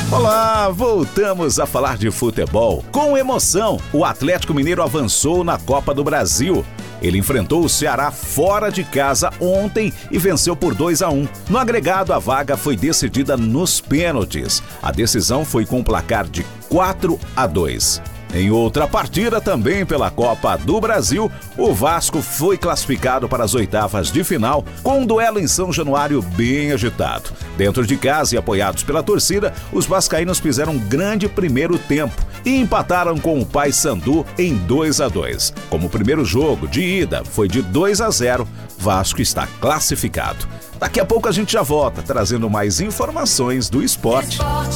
Olá, voltamos a falar de futebol. Com emoção, o Atlético Mineiro avançou na Copa do Brasil. Ele enfrentou o Ceará fora de casa ontem e venceu por 2-1. No agregado, a vaga foi decidida nos pênaltis. A decisão foi com um placar de 4-2. Em outra partida, também pela Copa do Brasil, o Vasco foi classificado para as oitavas de final com um duelo em São Januário bem agitado. Dentro de casa e apoiados pela torcida, os vascaínos fizeram um grande primeiro tempo e empataram com o Paysandu em 2-2. Como o primeiro jogo de ida foi de 2-0, Vasco está classificado. Daqui a pouco a gente já volta, trazendo mais informações do esporte.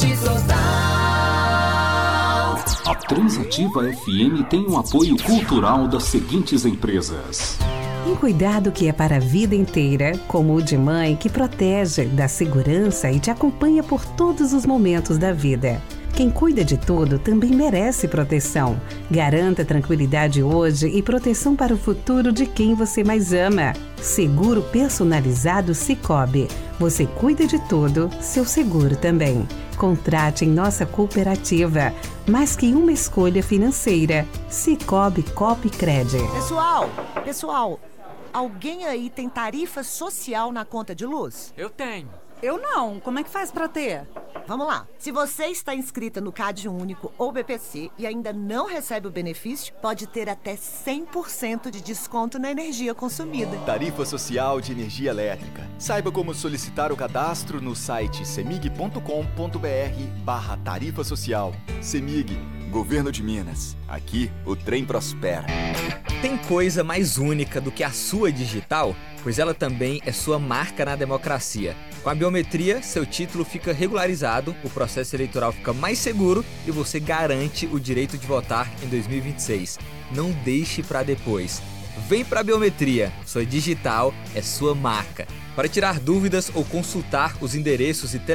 A Transativa FM tem um apoio cultural das seguintes empresas. Um cuidado que é para a vida inteira, como o de mãe que protege, dá segurança e te acompanha por todos os momentos da vida. Quem cuida de tudo também merece proteção. Garanta tranquilidade hoje e proteção para o futuro de quem você mais ama. Seguro personalizado Sicoob. Você cuida de tudo, seu seguro também. Contrate em nossa cooperativa. Mais que uma escolha financeira. Sicoob Copcred. Pessoal, alguém aí tem tarifa social na conta de luz? Eu tenho. Eu não. Como é que faz pra ter? Vamos lá. Se você está inscrita no Cade Único ou BPC e ainda não recebe o benefício, pode ter até 100% de desconto na energia consumida. Tarifa Social de Energia Elétrica. Saiba como solicitar o cadastro no site cemig.com.br/tarifa social. Cemig, Governo de Minas. Aqui o trem prospera. Tem coisa mais única do que a sua digital? Pois ela também é sua marca na democracia. Com a biometria, seu título fica regularizado, o processo eleitoral fica mais seguro e você garante o direito de votar em 2026. Não deixe para depois. Vem para a biometria, sua digital é sua marca. Para tirar dúvidas ou consultar os endereços e